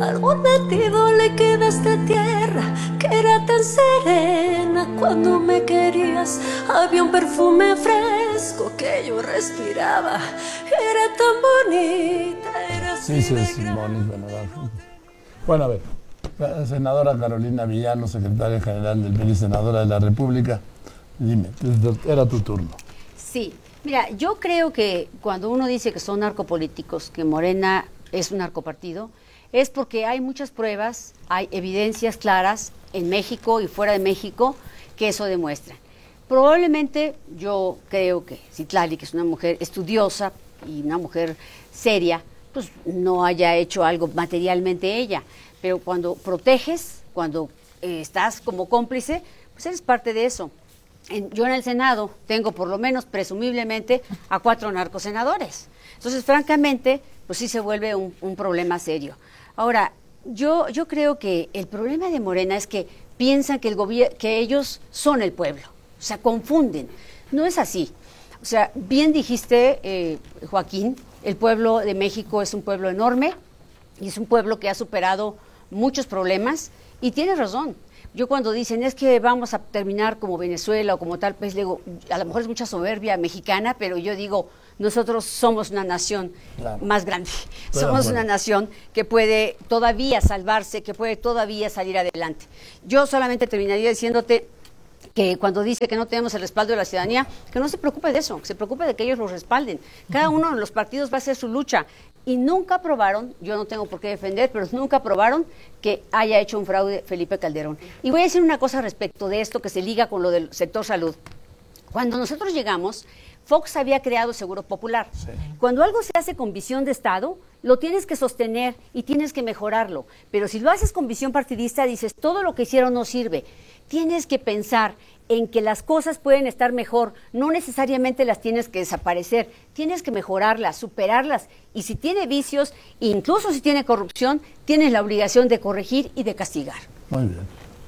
Algo metido le queda a esta tierra que era tan serena cuando me querías. Había un perfume fresco que yo respiraba. Era tan bonita, era así. Sí, bonita, ¿no? Bueno, a ver, la senadora Carolina Villano, secretaria general del PRI, senadora de la República, dime, era tu turno. Sí, mira, yo creo que cuando uno dice que son narcopolíticos, que Morena es un narcopartido, es porque hay muchas pruebas, hay evidencias claras en México y fuera de México que eso demuestra. Probablemente yo creo que Citlali, que es una mujer estudiosa y una mujer seria, pues no haya hecho algo materialmente ella, pero cuando proteges, cuando estás como cómplice, pues eres parte de eso. Yo en el Senado tengo por lo menos presumiblemente a 4 narcosenadores. Entonces, francamente, pues sí se vuelve un problema serio. Ahora, yo creo que el problema de Morena es que piensan que que ellos son el pueblo, o sea, confunden. No es así. O sea, bien dijiste, Joaquín, el pueblo de México es un pueblo enorme y es un pueblo que ha superado muchos problemas y tienes razón. Yo cuando dicen es que vamos a terminar como Venezuela o como tal, pues digo, a lo mejor es mucha soberbia mexicana, pero yo digo, nosotros somos una nación más grande, somos una nación que puede todavía salvarse, que puede todavía salir adelante. Yo solamente terminaría diciéndote que cuando dice que no tenemos el respaldo de la ciudadanía, que no se preocupe de eso, que se preocupe de que ellos los respalden. Cada uno de los partidos va a hacer su lucha y nunca aprobaron, yo no tengo por qué defender, pero nunca aprobaron que haya hecho un fraude Felipe Calderón. Y voy a decir una cosa respecto de esto que se liga con lo del sector salud. Cuando nosotros llegamos, Fox había creado Seguro Popular. Sí. Cuando algo se hace con visión de Estado, lo tienes que sostener y tienes que mejorarlo. Pero si lo haces con visión partidista, dices, todo lo que hicieron no sirve. Tienes que pensar en que las cosas pueden estar mejor, no necesariamente las tienes que desaparecer, tienes que mejorarlas, superarlas, y si tiene vicios, incluso si tiene corrupción, tienes la obligación de corregir y de castigar. Muy bien.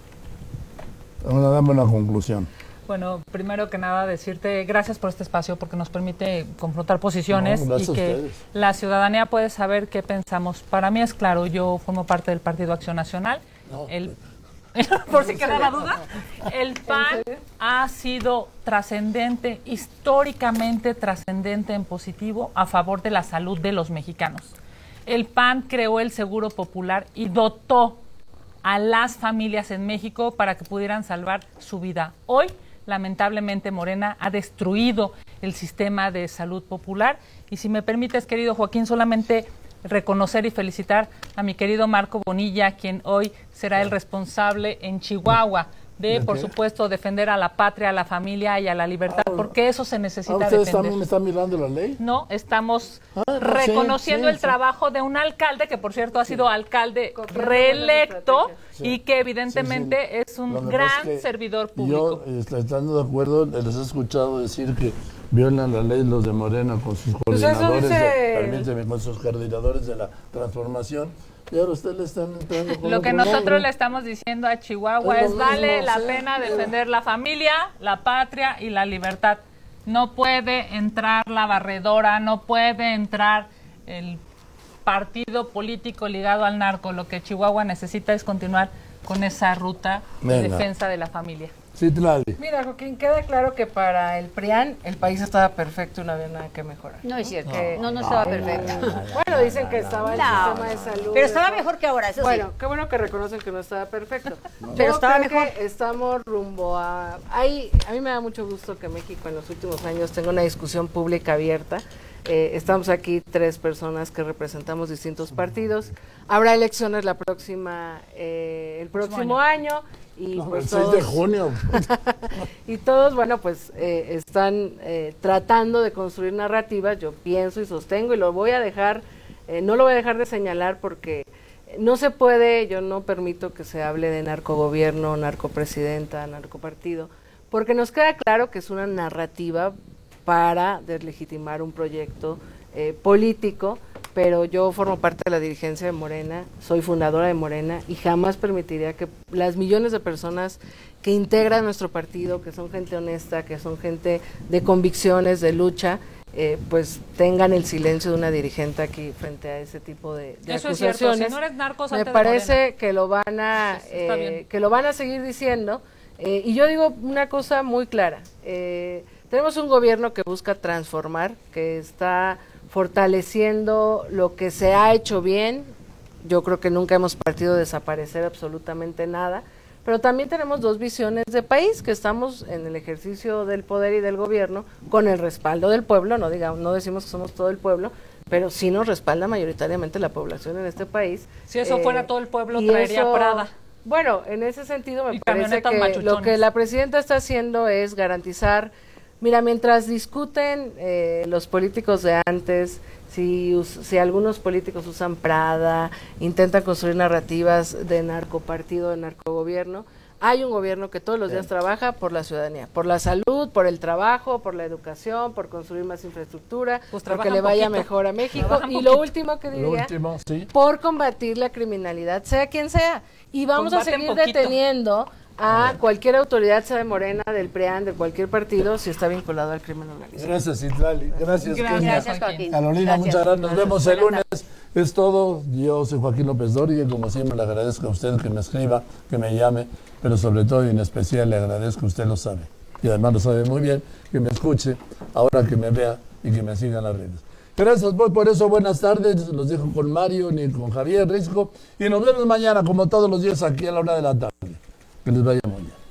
Vamos a darme una conclusión. Bueno, primero que nada decirte gracias por este espacio porque nos permite confrontar posiciones y que la ciudadanía puede saber qué pensamos. Para mí es claro, yo formo parte del Partido Acción Nacional. Por si queda la duda, el PAN ha sido trascendente, históricamente trascendente en positivo a favor de la salud de los mexicanos. El PAN creó el Seguro Popular y dotó a las familias en México para que pudieran salvar su vida. Hoy, lamentablemente, Morena ha destruido el sistema de salud popular. Y si me permites, querido Joaquín, solamente reconocer y felicitar a mi querido Marco Bonilla, quien hoy será el responsable en Chihuahua de, por supuesto, defender a la patria, a la familia y a la libertad, porque eso se necesita defender. ¿Ustedes también están mirando la ley? No, estamos reconociendo el trabajo de un alcalde, que por cierto ha sido alcalde reelecto y que evidentemente es un gran servidor público. Yo, estando de acuerdo, les he escuchado decir que violan la ley los de Morena con sus coordinadores, permíteme, con sus coordinadores de la transformación. Y ahora usted le están entrando con lo que nosotros le estamos diciendo a Chihuahua es vale la pena defender la familia, la patria y la libertad. No puede entrar la barredora, no puede entrar el partido político ligado al narco. Lo que Chihuahua necesita es continuar con esa ruta de defensa de la familia. Citlali. Mira, Joaquín, queda claro que para el PRIAN el país estaba perfecto y no había nada que mejorar. No es cierto, no estaba perfecto. Bueno, dicen que estaba el sistema de salud. Pero estaba mejor que ahora, eso bueno, qué bueno que reconocen que no estaba perfecto. Pero estaba mejor. Estamos rumbo a... a mí me da mucho gusto que México en los últimos años tenga una discusión pública abierta. Estamos aquí 3 personas que representamos distintos partidos. Habrá elecciones el próximo año. Y no, pues el 6 de junio. y todos, bueno, pues están tratando de construir narrativas. Yo pienso y sostengo y lo voy a dejar, no lo voy a dejar de señalar porque no se puede, yo no permito que se hable de narcogobierno, narcopresidenta, narcopartido, porque nos queda claro que es una narrativa para deslegitimar un proyecto político pero yo formo parte de la dirigencia de Morena, soy fundadora de Morena y jamás permitiría que las millones de personas que integran nuestro partido, que son gente honesta, que son gente de convicciones, de lucha, pues tengan el silencio de una dirigente aquí frente a ese tipo de Eso acusaciones. es cierto, si no eres narco, me parece que lo van a seguir diciendo, y yo digo una cosa muy clara, tenemos un gobierno que busca transformar, que está fortaleciendo lo que se ha hecho bien. Yo creo que nunca hemos partido de desaparecer absolutamente nada, pero también tenemos dos visiones de país, que estamos en el ejercicio del poder y del gobierno con el respaldo del pueblo, no decimos que somos todo el pueblo, pero sí nos respalda mayoritariamente la población en este país. Si eso fuera todo el pueblo, traería Prada. Bueno, en ese sentido me parece que lo que la presidenta está haciendo es garantizar. Mira, mientras discuten los políticos de antes, si algunos políticos usan Prada, intentan construir narrativas de narcopartido, de narcogobierno, hay un gobierno que todos los días trabaja por la ciudadanía, por la salud, por el trabajo, por la educación, por construir más infraestructura, porque le vaya mejor a México. Y lo último que diría, por combatir la criminalidad, sea quien sea. Y vamos a seguir deteniendo a cualquier autoridad, sea de Morena, del PRIAN, de cualquier partido, si está vinculado al crimen organizado. Gracias, Citlali. Gracias, Kenia. Joaquín. Carolina, muchas gracias. Nos vemos el lunes. Es todo. Yo soy Joaquín López Dóriga y como siempre le agradezco a usted que me escriba, que me llame, pero sobre todo y en especial le agradezco, usted lo sabe. Y además lo sabe muy bien, que me escuche, ahora que me vea y que me siga en las redes. Gracias por eso, buenas tardes. Los dejo con Mario ni con Javier Risco y nos vemos mañana como todos los días aquí a la 1 de la tarde. Que les vaya muy bien.